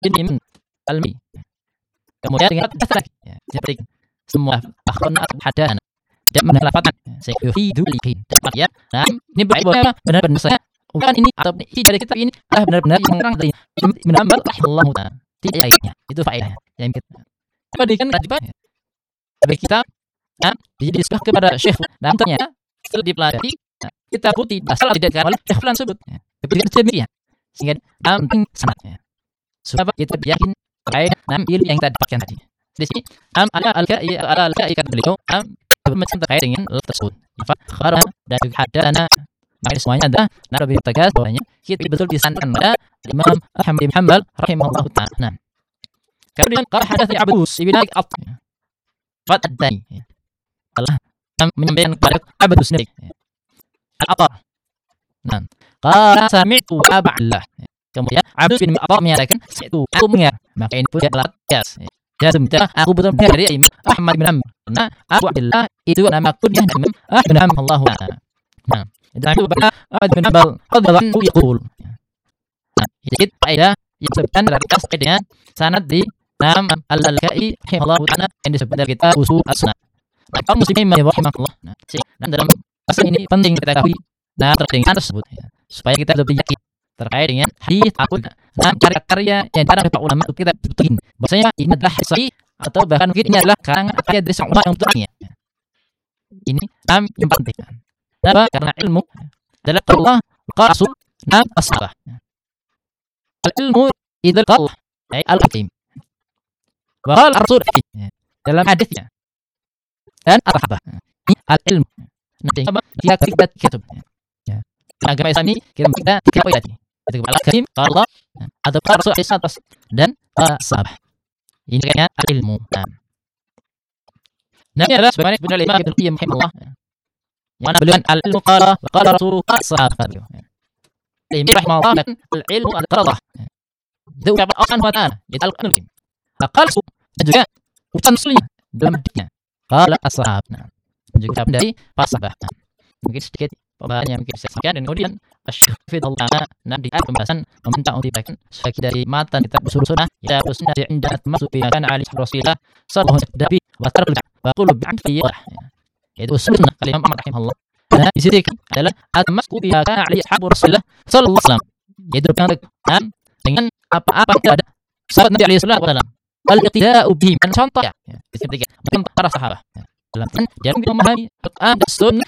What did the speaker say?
ini almi. Kemudian dengan lagi seperti semua akhon hadana tidak menelafatkan sayufidu liqin. Ya. Nah, ini benar-benar saya bukan ini atau dari kitab ini adalah benar-benar yang orang dari menambah Allah Ta'ala. Tidak lainnya. Itu faedahnya. Yang kita berikan tadi bagi kita didiskusikan kepada Syekh. Nah, tentunya setelah dipelajari kita pun tidak salah tidak oleh Syekh Fulan tersebut. Tapi demikian sehingga penting sangatnya. Sebab kita yakin terkait ilmu yang kita dapatkan tadi. Di sini ada al-ka'i kata beliau macam terkait dengan hal tersebut. Fakharah dan hadana maka semuanya adalah lebih tegas bahwanya kita betul disandarkan pada Imam Ahmad bin Hanbal rahimahullah taala. Nah. Kemudian qala hadatsani Abdus ibn Al-Qat. Fadani. Allah menyampaikan kepada Abdus bin Al-Qat. Nah. Qala sami'tu Abdullah. Kemudian Abdus bin Al-Qat menyatakan sami'tu aku mendengar. Maka ini pun adalah qiyas. Jazmta aku betul mendengar dari Imam Ahmad bin Hanbal. Nah, Abu Abdullah itu nama kunyah Imam Ahmad bin Hanbal Allah taala. Nah, itu pada Ahmad bin Hanbal radhiyallahu anhu yaqul. Nah, jadi faedah yang disebutkan dari terkait dengan sanad di Imam Al-Ka'i rahimahullah taala yang disebut dari kitab Ushul As-Sunnah. Nah, kaum muslimin rahimahullah. Nah, dalam pasal ini penting kita ketahui terkait dengan tersebut supaya kita lebih yakin terkait dengan hadis ataupun karya-karya yang dikarang oleh para ulama itu kita buktiin bahwasanya ini adalah sahih atau bahkan mungkin ini adalah karangan karya dari seorang ulama yang betul. Ini yang penting. Kenapa? Karena ilmu adalah Allah qala Rasul as-sahabah. Al-ilmu idzal qala ay al-qadim. Wa qala Rasul dalam hadisnya. Dan as-sahabah. Al-ilmu. Nanti dia kitab. Agama Islam ini kita 3 poin tadi. Itu al-qadim, Allah, atau Rasul dan as-sahabah. Ini kayaknya ilmu. Nah, ini adalah sebagaimana Ibnu Imam Ibnu Qayyim rahimahullah. Mana beliau al-ilmu qala wa qala Rasulullah sallallahu alaihi wasallam. Rahimahullah al-ilmu al-qaradah. Itu ucapan Allah Subhanahu wa taala, yaitu al-qadim. Qala dan juga ucapan muslimnya dalam hadisnya. Qala as-sahabah. Juga ucapan dari para sahabat. Mungkin sedikit pembahasan yang mungkin saya sampaikan dan kemudian Syekh Fidullah nanti ada pembahasan meminta untuk dibacakan sebagai dari matan kitab Ushul Sunnah ya sunnah yang indah termasuk kan ali Rasulullah sallallahu alaihi wasallam wa qulu bi'anfiyah yaitu Ushul Sunnah Imam Ahmad rahimahullah. Nah di sini adalah al-masku biha kana ali ashabu Rasulullah sallallahu alaihi wasallam yaitu dengan apa-apa yang ada sahabat Nabi alaihi wasallam al-iqtida'u bihim dan contoh ya di sini para sahabat dalam jangan kita memahami Quran dan Sunnah